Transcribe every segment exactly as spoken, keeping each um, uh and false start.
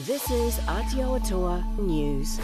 This is Aotearoa News.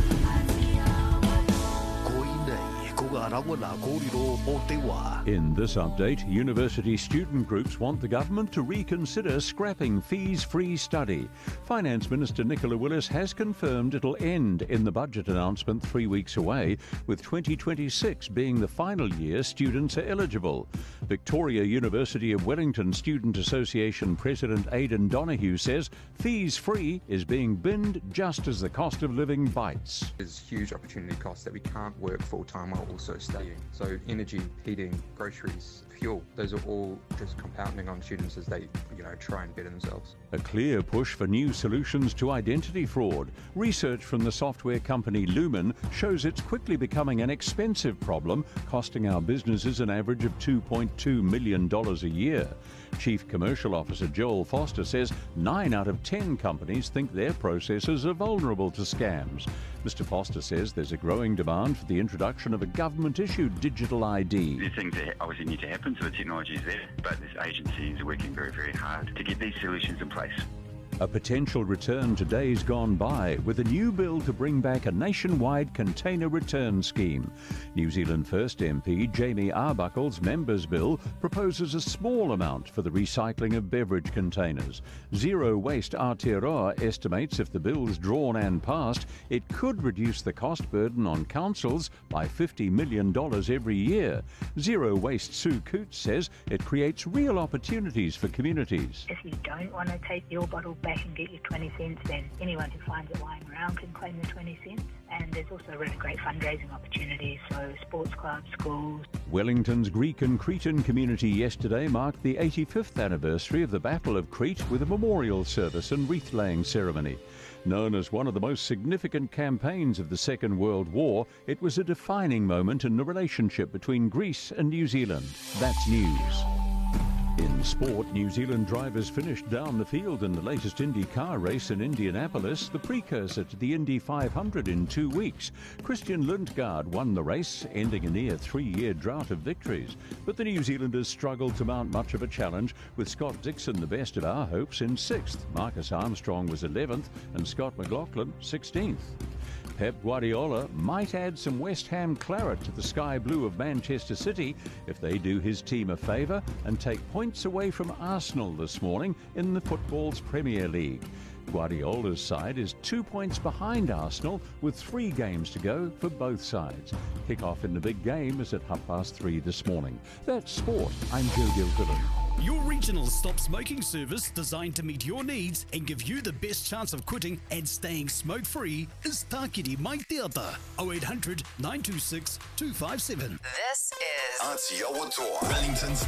In this update, university student groups want the government to reconsider scrapping fees-free study. Finance Minister Nicola Willis has confirmed it'll end in the budget announcement three weeks away, with twenty twenty-six being the final year students are eligible. Victoria University of Wellington Student Association President Aidan Donoghue says fees-free is being binned just as the cost of living bites. There's huge opportunity costs that we can't work full-time while also studying. So energy, heating, groceries, fuel, those are all just compounding on students as they, you know, try and better themselves. A clear push for new solutions to identity fraud. Research from the software company Lumen shows it's quickly becoming an expensive problem, costing our businesses an average of two point two million dollars a year. Chief Commercial Officer Joel Foster says nine out of ten companies think their processes are vulnerable to scams. Mister Foster says there's a growing demand for the introduction of a government-issued digital I D. There's things that obviously need to happen, so the technology is there, but this agency is working very, very hard to get these solutions in place. A potential return to days gone by with a new bill to bring back a nationwide container return scheme. New Zealand First M P Jamie Arbuckle's members' bill proposes a small amount for the recycling of beverage containers. Zero Waste Aotearoa estimates if the bill's drawn and passed, it could reduce the cost burden on councils by fifty million dollars every year. Zero Waste Sue Coots says it creates real opportunities for communities. If you don't want to take your bottle back and get your twenty cents, then anyone who finds it lying around can claim the twenty cents. And there's also really great fundraising opportunities, so sports clubs, schools. Wellington's Greek and Cretan community yesterday marked the eighty-fifth anniversary of the Battle of Crete with a memorial service and wreath-laying ceremony. Known as one of the most significant campaigns of the Second World War, it was a defining moment in the relationship between Greece and New Zealand. That's news. In sport, New Zealand drivers finished down the field in the latest Indy car race in Indianapolis, the precursor to the Indy five hundred in two weeks. Christian Lundgaard won the race, ending a near three-year drought of victories. But the New Zealanders struggled to mount much of a challenge, with Scott Dixon the best of our hopes in sixth. Marcus Armstrong was eleventh and Scott McLaughlin sixteenth. Pep Guardiola might add some West Ham claret to the sky blue of Manchester City if they do his team a favour and take points away from Arsenal this morning in the football's Premier League. Guardiola's side is two points behind Arsenal with three games to go for both sides. Kick-off in the big game is at half past three this morning. That's sport. I'm Joe Gilfillan. Your regional stop smoking service designed to meet your needs and give you the best chance of quitting and staying smoke-free is Tākiri Mai Teata, oh eight hundred, nine two six, two five seven. This is Aotearoa Wellington's